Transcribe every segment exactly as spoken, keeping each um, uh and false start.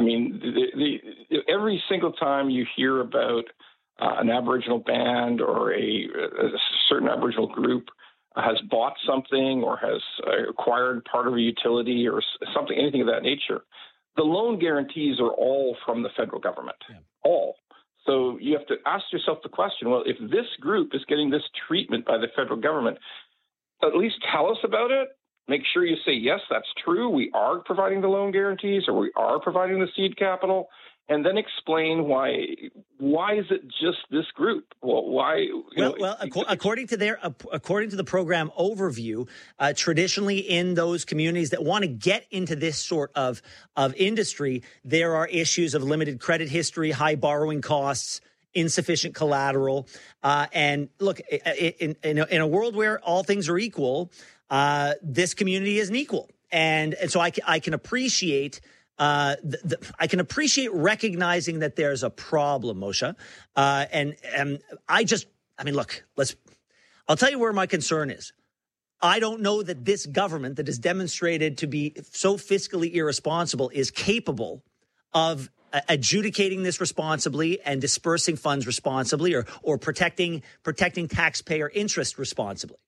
mean, the, the, every single time you hear about uh, an Aboriginal band or a, a certain Aboriginal group has bought something or has acquired part of a utility or something, anything of that nature, the loan guarantees are all from the federal government, yeah. all. So you have to ask yourself the question, well, if this group is getting this treatment by the federal government, at least tell us about it. Make sure you say, yes, that's true. We are providing the loan guarantees or we are providing the seed capital. And then explain why. Why is it just this group? Well, why? You well, know, well, ac- according to their, uh, according to the program overview, uh, traditionally in those communities that want to get into this sort of of industry, there are issues of limited credit history, high borrowing costs, insufficient collateral, uh, and look, in, in, a, in a world where all things are equal, uh, this community isn't equal, and and so I, I can appreciate. Uh, the, the, I can appreciate recognizing that there's a problem, Moshe. Uh, and, and I just, I mean, look, let's, I'll tell you where my concern is. I don't know that this government that is demonstrated to be so fiscally irresponsible is capable of uh, adjudicating this responsibly and dispersing funds responsibly or, or protecting, protecting taxpayer interest responsibly.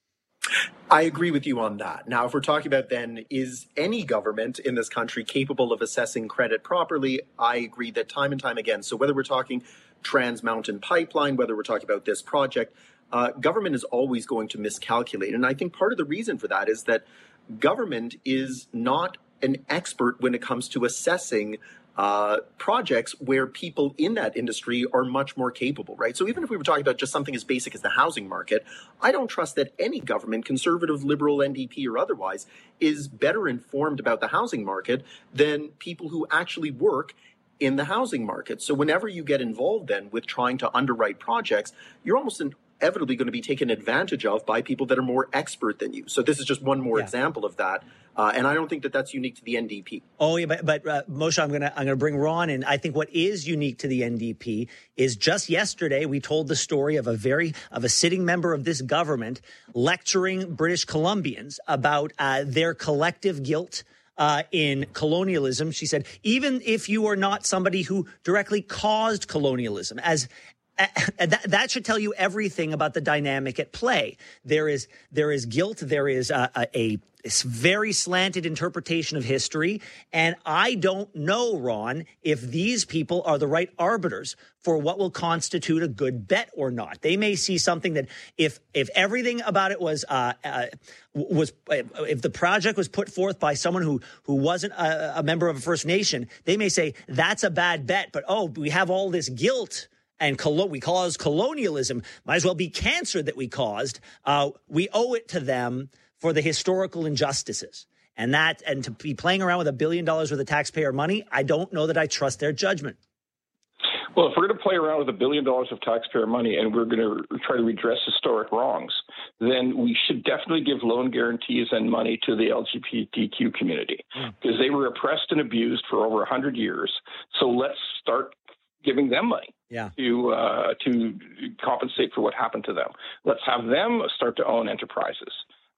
I agree with you on that. Now, if we're talking about then, is any government in this country capable of assessing credit properly? I agree that time and time again. So whether we're talking Trans Mountain Pipeline, whether we're talking about this project, uh, government is always going to miscalculate. And I think part of the reason for that is that government is not an expert when it comes to assessing Uh, projects where people in that industry are much more capable, right? So even if we were talking about just something as basic as the housing market, I don't trust that any government, conservative, liberal, N D P or otherwise, is better informed about the housing market than people who actually work in the housing market. So whenever you get involved then with trying to underwrite projects, you're almost inevitably going to be taken advantage of by people that are more expert than you. So this is just one more yeah. example of that. Uh, and I don't think that that's unique to the N D P. Oh, yeah, but, but uh, Moshe, I'm going to I'm going to bring Ron in. I think what is unique to the N D P is just yesterday we told the story of a very of a sitting member of this government lecturing British Columbians about uh, their collective guilt uh, in colonialism. She said, even if you are not somebody who directly caused colonialism, as Uh, that, that should tell you everything about the dynamic at play. There is there is guilt. There is a, a, a very slanted interpretation of history. And I don't know, Ron, if these people are the right arbiters for what will constitute a good bet or not. They may see something that if if everything about it was uh, uh, was if the project was put forth by someone who who wasn't a, a member of a First Nation, they may say that's a bad bet. But, oh, we have all this guilt. And colo- we cause colonialism, might as well be cancer that we caused. Uh, we owe it to them for the historical injustices. And that, and to be playing around with a billion dollars worth of taxpayer money, I don't know that I trust their judgment. Well, if we're going to play around with a billion dollars of taxpayer money and we're going to try to redress historic wrongs, then we should definitely give loan guarantees and money to the L G B T Q community because mm. they were oppressed and abused for over one hundred years. So let's start giving them money yeah. to uh, to compensate for what happened to them. Let's have them start to own enterprises.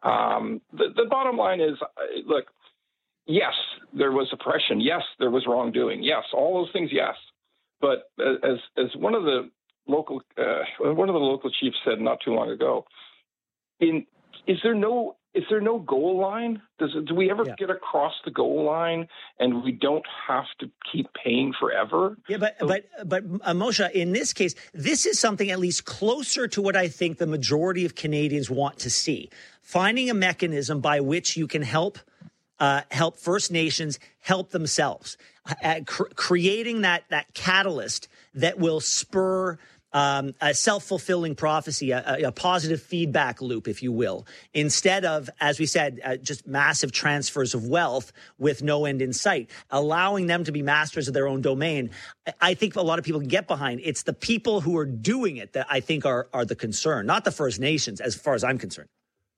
Um, the, the bottom line is, look, yes, there was oppression. Yes, there was wrongdoing. Yes, all those things, yes. But as as one of the local uh, one of the local chiefs said not too long ago, in is there no Is there no goal line? Does do we ever yeah. get across the goal line and we don't have to keep paying forever? Yeah, but so, but but uh, Moshe, in this case, this is something at least closer to what I think the majority of Canadians want to see. Finding a mechanism by which you can help uh, help First Nations help themselves, uh, cr- creating that that catalyst that will spur Um, a self-fulfilling prophecy, a, a positive feedback loop, if you will, instead of, as we said, uh, just massive transfers of wealth with no end in sight, allowing them to be masters of their own domain. I think a lot of people can get behind. It's the people who are doing it that I think are, are the concern, not the First Nations, as far as I'm concerned.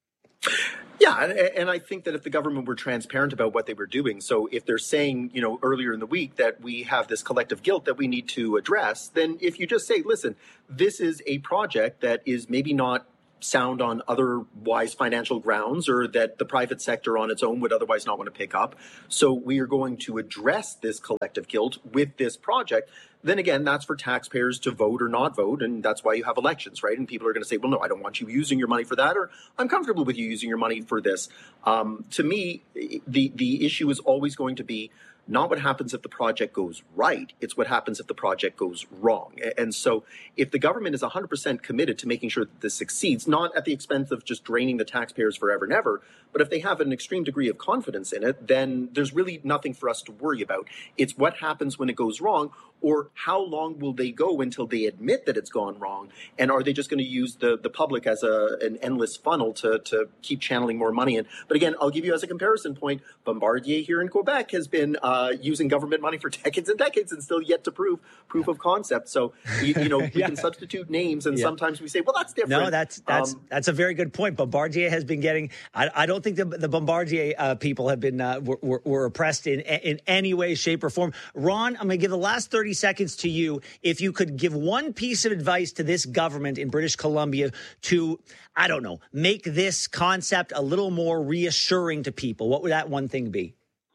Yeah, and, and I think that if the government were transparent about what they were doing, so if they're saying, you know, earlier in the week that we have this collective guilt that we need to address, then if you just say, listen, this is a project that is maybe not sound on otherwise financial grounds or that the private sector on its own would otherwise not want to pick up. So we are going to address this collective guilt with this project. Then again, that's for taxpayers to vote or not vote, and that's why you have elections, right? And people are going to say, well, no, I don't want you using your money for that, or I'm comfortable with you using your money for this. Um, to me, the, the issue is always going to be not what happens if the project goes right, it's what happens if the project goes wrong. And so if the government is one hundred percent committed to making sure that this succeeds, not at the expense of just draining the taxpayers forever and ever, but if they have an extreme degree of confidence in it, then there's really nothing for us to worry about. It's what happens when it goes wrong, or how long will they go until they admit that it's gone wrong? And are they just going to use the, the public as a, an endless funnel to, to keep channeling more money in? But again, I'll give you as a comparison point, Bombardier here in Quebec has been uh, using government money for decades and decades and still yet to prove proof of concept. So, you, you know, we yeah. can substitute names, and yeah. sometimes we say, well, that's different. No, that's that's um, that's a very good point. Bombardier has been getting, I, I don't think the, the Bombardier uh, people have been, uh, were, were, were oppressed in, in any way, shape, or form. Ron, I'm going to give the last thirty seconds to you. If you could give one piece of advice to this government in British Columbia to, I don't know, make this concept a little more reassuring to people, what would that one thing be?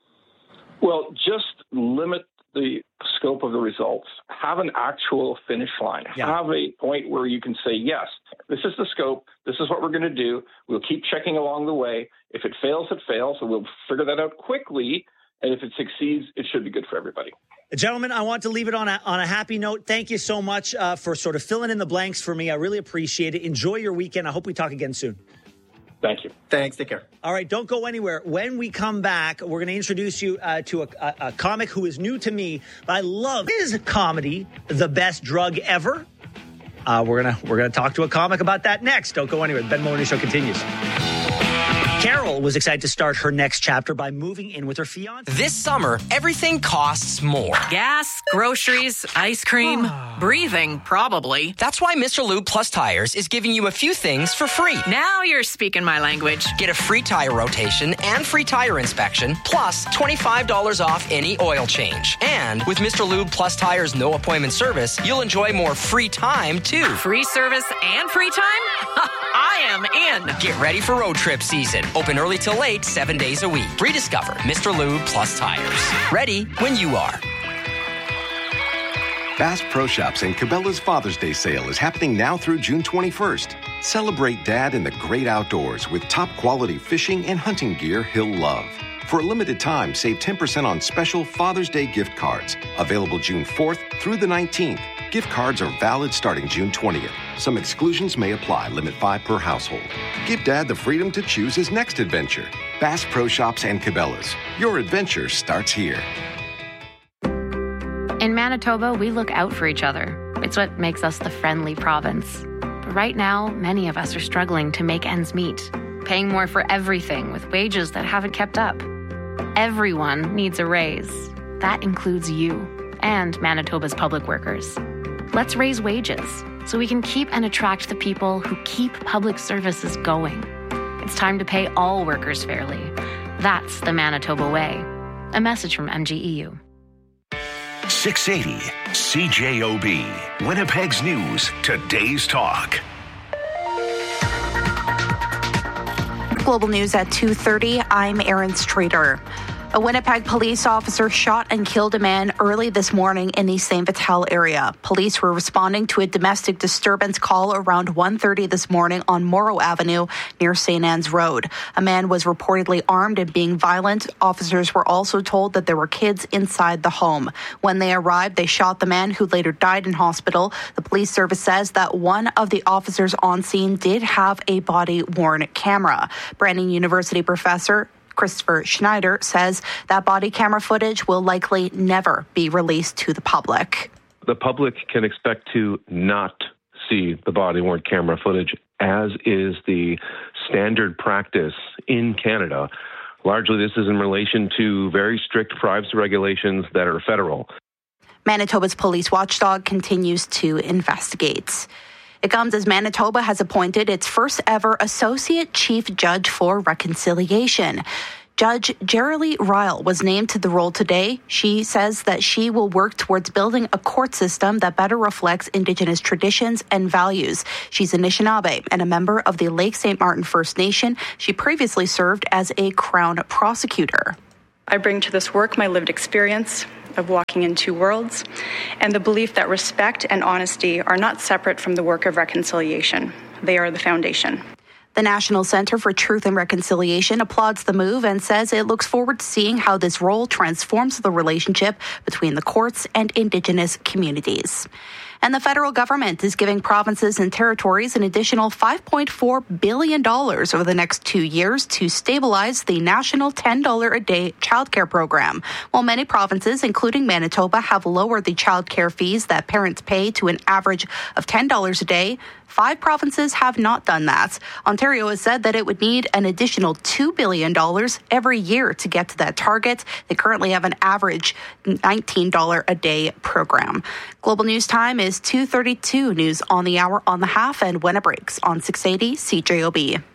Well, just limit the scope of the results. Have an actual finish line. Yeah. Have a point where you can say, yes, this is the scope. This is what we're going to do. We'll keep checking along the way. If it fails, it fails. So we'll figure that out quickly. And if it succeeds, it should be good for everybody. Gentlemen, I want to leave it on a, on a happy note. Thank you so much uh, for sort of filling in the blanks for me. I really appreciate it. Enjoy your weekend. I hope we talk again soon. Thank you. Thanks. Take care. All right. Don't go anywhere. When we come back, we're going to introduce you uh, to a, a, a comic who is new to me, but I love his comedy, The Best Drug Ever. Uh, we're going to we're gonna talk to a comic about that next. Don't go anywhere. The Ben Maloney Show continues. Carol was excited to start her next chapter by moving in with her fiancé. This summer, everything costs more. Gas, groceries, ice cream, breathing, probably. That's why Mister Lube Plus Tires is giving you a few things for free. Now you're speaking my language. Get a free tire rotation and free tire inspection, plus twenty-five dollars off any oil change. And with Mister Lube Plus Tires no appointment service, you'll enjoy more free time, too. Free service and free time? I am in. Get ready for road trip season. Open early till late, seven days a week. Rediscover Mister Lube Plus Tires. Ready when you are. Bass Pro Shops and Cabela's Father's Day sale is happening now through June twenty-first. Celebrate Dad in the great outdoors with top quality fishing and hunting gear he'll love. For a limited time, save ten percent on special Father's Day gift cards. Available June fourth through the nineteenth. Gift cards are valid starting June twentieth. Some exclusions may apply. Limit five per household. Give Dad the freedom to choose his next adventure. Bass Pro Shops and Cabela's. Your adventure starts here. In Manitoba, we look out for each other. It's what makes us the friendly province. But right now, many of us are struggling to make ends meet, paying more for everything with wages that haven't kept up. Everyone needs a raise. That includes you and Manitoba's public workers. Let's raise wages so we can keep and attract the people who keep public services going. It's time to pay all workers fairly. That's the Manitoba way. A message from M G E U. six eighty C J O B, Winnipeg's News, Today's Talk. Global News at two thirty, I'm Erin Streeter. A Winnipeg police officer shot and killed a man early this morning in the Saint Vital area. Police were responding to a domestic disturbance call around one thirty this morning on Morrow Avenue near Saint Anne's Road. A man was reportedly armed and being violent. Officers were also told that there were kids inside the home. When they arrived, they shot the man, who later died in hospital. The police service says that one of the officers on scene did have a body-worn camera. Brandon University professor Christopher Schneider says that body camera footage will likely never be released to the public. The public can expect to not see the body-worn camera footage, as is the standard practice in Canada. Largely, this is in relation to very strict privacy regulations that are federal. Manitoba's police watchdog continues to investigate. It comes as Manitoba has appointed its first ever Associate Chief Judge for Reconciliation. Judge Jerilee Ryle was named to the role today. She says that she will work towards building a court system that better reflects Indigenous traditions and values. She's Anishinaabe and a member of the Lake Saint Martin First Nation. She previously served as a Crown prosecutor. I bring to this work my lived experience of walking in two worlds and the belief that respect and honesty are not separate from the work of reconciliation. They are the foundation. The National Centre for Truth and Reconciliation applauds the move and says it looks forward to seeing how this role transforms the relationship between the courts and Indigenous communities. And the federal government is giving provinces and territories an additional five point four billion dollars over the next two years to stabilize the national ten dollars a day childcare program. While many provinces, including Manitoba, have lowered the childcare fees that parents pay to an average of ten dollars a day, five provinces have not done that. Ontario has said that it would need an additional two billion dollars every year to get to that target. They currently have an average nineteen dollars a day program. Global News Time is two thirty-two. News on the hour, on the half, and when it breaks on six eighty C J O B.